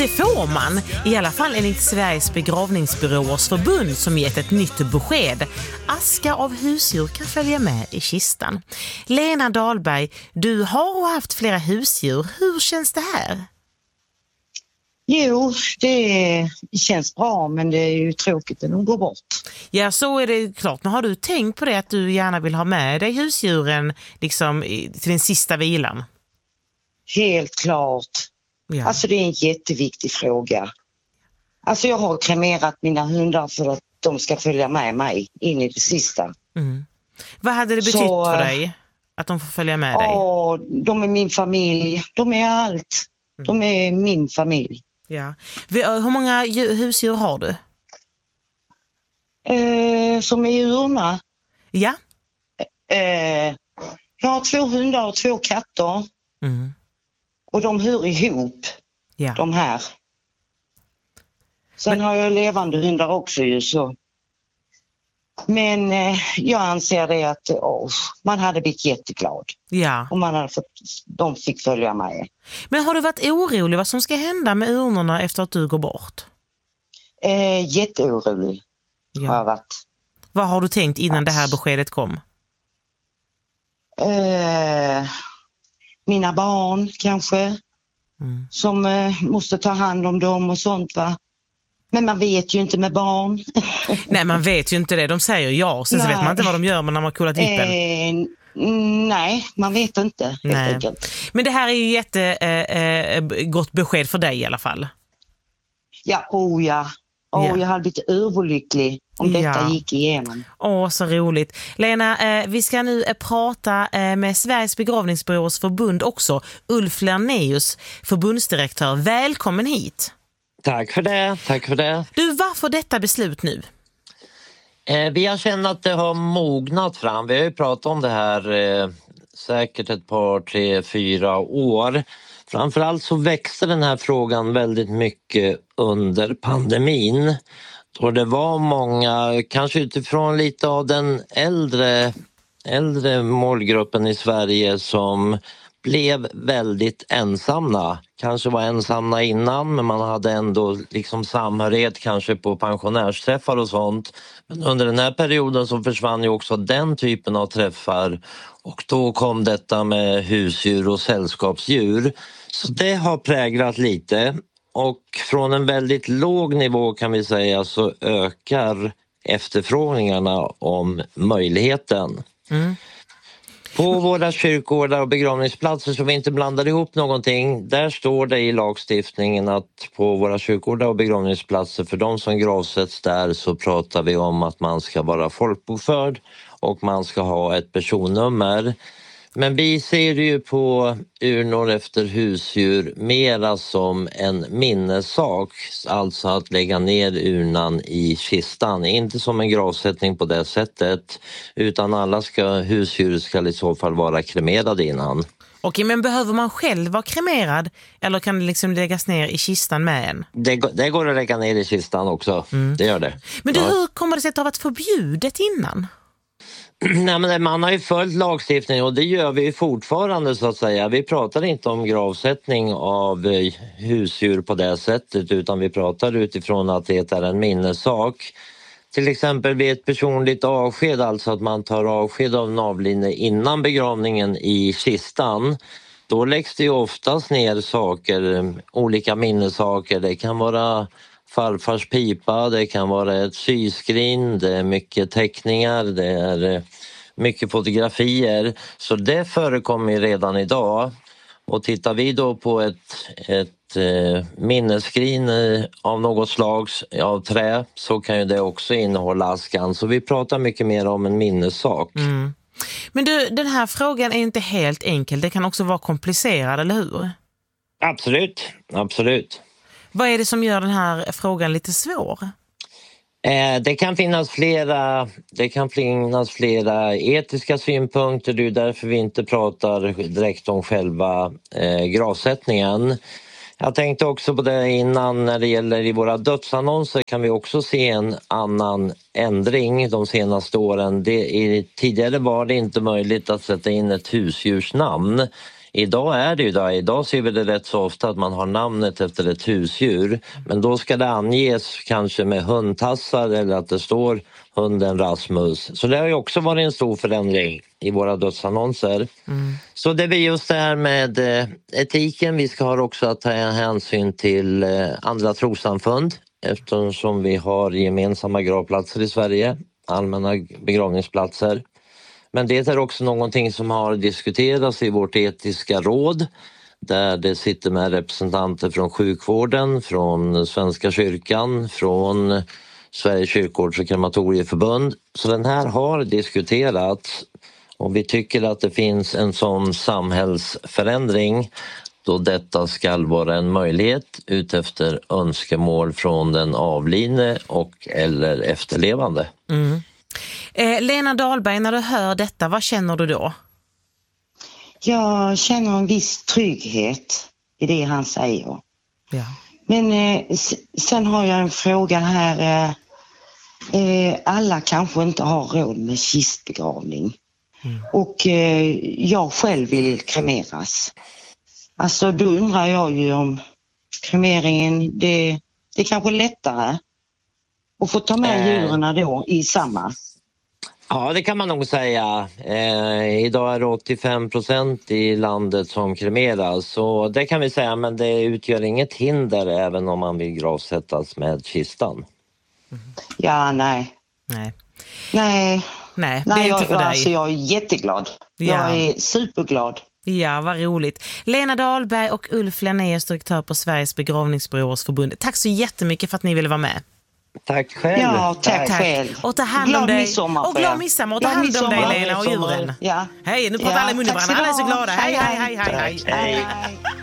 det får man, i alla fall enligt Sveriges begravningsbyråers förbund som gett ett nytt besked. Aska av husdjur kan följa med i kistan. Lena Dahlberg, du har haft flera husdjur. Hur känns det här? Jo, det känns bra, men det är ju tråkigt att de går bort. Ja, så är det klart. Men har du tänkt på det att du gärna vill ha med dig husdjuren liksom, till den sista vilan? Helt klart. Ja. Alltså det är en jätteviktig fråga. Alltså jag har kremerat mina hundar för att de ska följa med mig in i det sista. Mm. Vad hade det betytt för dig att de får följa med dig? De är min familj. De är allt. De är min familj. Ja. Hur många husdjur har du? Som är djurna. Ja. Jag har 2 hundar och 2 katter. Mm. Och de hör ihop, de här. Sen har jag levande hundar också ju så. Men jag anser det att man hade blivit jätteglad. Ja. Om man hade de fick följa med. Men har du varit orolig vad som ska hända med urnorna efter att du går bort? Jätteorolig har jag varit. Vad har du tänkt innan det här beskedet kom? Mina barn kanske. Som måste ta hand om dem och sånt va. Men man vet ju inte med barn. Nej, man vet ju inte det. De säger ja, sen så vet man inte vad de gör när man har kollat vippen. Nej, man vet inte. Nej. Men det här är ju jättegott besked för dig i alla fall. Ja. Jag hade blivit överlycklig om detta gick igenom. Så roligt. Lena, vi ska nu prata med Sveriges begravningsbyråers förbund också. Ulf Lernéus, förbundsdirektör. Välkommen hit. Tack för det. Du, varför detta beslut nu? Vi har känt att det har mognat fram. Vi har ju pratat om det här säkert ett par, 3, 4 år. Framförallt så växte den här frågan väldigt mycket under pandemin. Då det var många, kanske utifrån lite av den äldre målgruppen i Sverige som blev väldigt ensamma. Kanske var ensamma innan men man hade ändå liksom samhörighet kanske på pensionärsträffar och sånt. Men under den här perioden så försvann ju också den typen av träffar och då kom detta med husdjur och sällskapsdjur. Så det har präglat lite och från en väldigt låg nivå kan vi säga så ökar efterfrågningarna om möjligheten. På våra kyrkogårdar och begravningsplatser så vi inte blandar ihop någonting. Där står det i lagstiftningen att på våra kyrkogårdar och begravningsplatser för de som gravsätts där så pratar vi om att man ska vara folkbokförd och man ska ha ett personnummer. Men vi ser ju på urnor efter husdjur mera som en minnessak, alltså att lägga ner urnan i kistan. Inte som en gravsättning på det sättet, utan husdjur ska i så fall vara kremerade innan. Okej, men behöver man själv vara kremerad eller kan det liksom läggas ner i kistan med en? Det går att lägga ner i kistan också, det gör det. Men hur kommer det sig att det har varit förbjudet innan? Nej, men man har ju följt lagstiftningen och det gör vi fortfarande så att säga. Vi pratar inte om gravsättning av husdjur på det sättet utan vi pratar utifrån att det är en minnessak. Till exempel vid ett personligt avsked, alltså att man tar avsked av en avlidne innan begravningen i kistan. Då läggs det ju oftast ner saker, olika minnessaker. Det kan vara farfars pipa, det kan vara ett syskrin, det är mycket teckningar, det är mycket fotografier. Så det förekommer redan idag. Och tittar vi då på ett minnesskrin av något slag av trä så kan ju det också innehålla askan. Så vi pratar mycket mer om en minnessak. Men du, den här frågan är inte helt enkel. Det kan också vara komplicerad, eller hur? Absolut. Vad är det som gör den här frågan lite svår? Det kan finnas flera etiska synpunkter. Det är därför vi inte pratar direkt om själva gravsättningen. Jag tänkte också på det innan när det gäller i våra dödsannonser kan vi också se en annan ändring de senaste åren. Tidigare var det inte möjligt att sätta in ett husdjursnamn Idag är det ju där. Idag ser vi det rätt så ofta att man har namnet efter ett husdjur. Men då ska det anges kanske med hundtassar eller att det står hunden Rasmus. Så det har ju också varit en stor förändring i våra dödsannonser. Så det blir just det här med etiken. Vi ska också att ta hänsyn till andra trossamfund eftersom vi har gemensamma gravplatser i Sverige, allmänna begravningsplatser. Men det är också någonting som har diskuterats i vårt etiska råd där det sitter med representanter från sjukvården, från Svenska kyrkan, från Sveriges kyrkogårds- och krematorieförbund. Så den här har diskuterats och vi tycker att det finns en sån samhällsförändring då detta ska vara en möjlighet utefter önskemål från den avlidne och eller efterlevande. Lena Dahlberg, när du hör detta, vad känner du då? Jag känner en viss trygghet i det han säger. Ja. Men sen har jag en fråga här. Alla kanske inte har råd med kistbegravning. Och jag själv vill kremeras. Alltså då undrar jag ju om kremeringen, det är kanske lättare att få ta med djuren då i samma. Ja, det kan man nog säga. Idag är det 85% i landet som kremeras. Så det kan vi säga, men det utgör inget hinder även om man vill gravsättas med kistan. Ja, nej. Nej, det är inte för dig. Alltså, jag är jätteglad. Ja. Jag är superglad. Ja, vad roligt. Lena Dahlberg och Ulf Lennéus, direktör på Sveriges begravningsbyråers förbund. Tack så jättemycket för att ni ville vara med. Tack själv. Ja, tack själv. Och ta hand om dig. Midsommar. Och glad midsommar. Och ta hand om dig, Lena, och djuren. Ja. Hej, nu pratar alla i munnen. Alla är så glada. Hej. Hej.